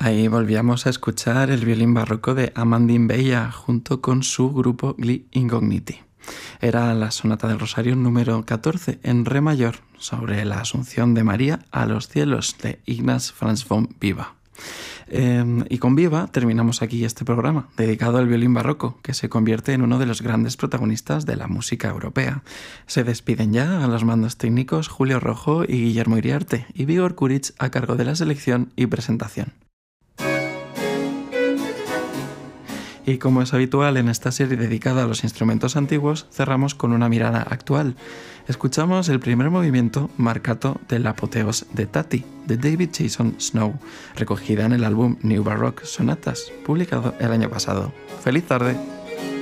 Ahí volvíamos a escuchar el violín barroco de Amandine Bella junto con su grupo Gli Incogniti. Era la sonata del Rosario número 14 en re mayor sobre la Asunción de María a los cielos de Ignaz Franz von Viva. Y con Viva terminamos aquí este programa, dedicado al violín barroco, que se convierte en uno de los grandes protagonistas de la música europea. Se despiden ya a los mandos técnicos Julio Rojo y Guillermo Iriarte, y Vigor Kuric a cargo de la selección y presentación. Y como es habitual en esta serie dedicada a los instrumentos antiguos, cerramos con una mirada actual. Escuchamos el primer movimiento marcato del Apoteos de Tati, de David Jason Snow, recogida en el álbum New Baroque Sonatas, publicado el año pasado. ¡Feliz tarde!